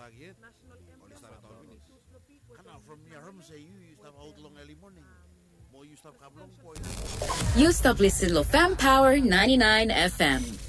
tag yet. All is not finish. Kana from your home say you stop out long early morning. Mo you stop kablong po. You stop listening to Fam Power 99 FM.